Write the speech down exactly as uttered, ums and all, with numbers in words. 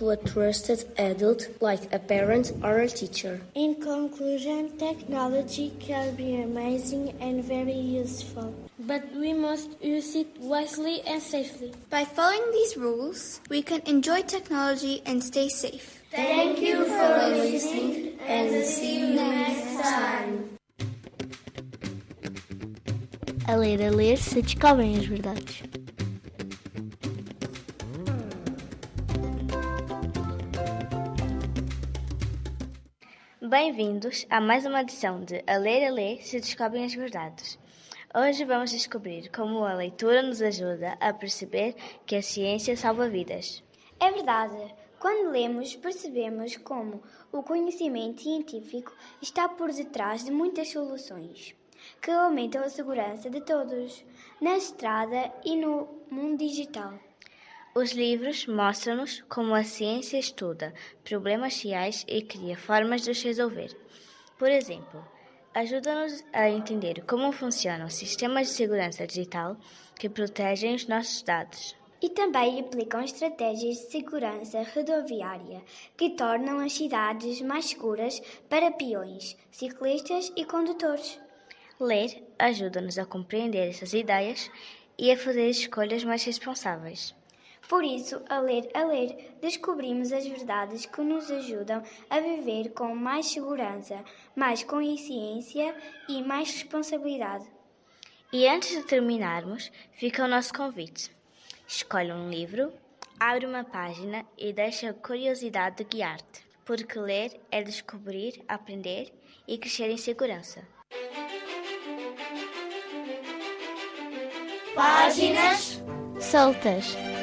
to a trusted adult like a parent or a teacher. In conclusion, technology can be amazing and very useful, but we must use it wisely and safely. By following these rules, we can enjoy technology and stay safe. Thank you for listening and see you next time. A ler, a ler, se descobrem as verdades. Bem-vindos a mais uma edição de A Ler, a Ler, se descobrem as verdades. Hoje vamos descobrir como a leitura nos ajuda a perceber que a ciência salva vidas. É verdade. Quando lemos, percebemos como o conhecimento científico está por detrás de muitas soluções que aumentam a segurança de todos, na estrada e no mundo digital. Os livros mostram-nos como a ciência estuda problemas reais e cria formas de os resolver. Por exemplo, ajuda-nos a entender como funcionam sistemas de segurança digital que protegem os nossos dados. E também aplicam estratégias de segurança rodoviária que tornam as cidades mais seguras para peões, ciclistas e condutores. Ler ajuda-nos a compreender essas ideias e a fazer escolhas mais responsáveis. Por isso, a ler, a ler, descobrimos as verdades que nos ajudam a viver com mais segurança, mais consciência e mais responsabilidade. E antes de terminarmos, fica o nosso convite. Escolhe um livro, abre uma página e deixa a curiosidade guiar-te, porque ler é descobrir, aprender e crescer em segurança. Páginas soltas.